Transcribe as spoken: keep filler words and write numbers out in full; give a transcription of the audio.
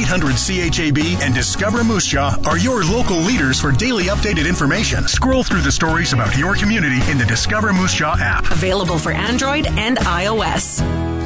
hundred C H A B and Discover Moose Jaw are your local leaders for daily updated information. Scroll through the stories about your community in the Discover Moose Jaw app. Available for Android and iOS.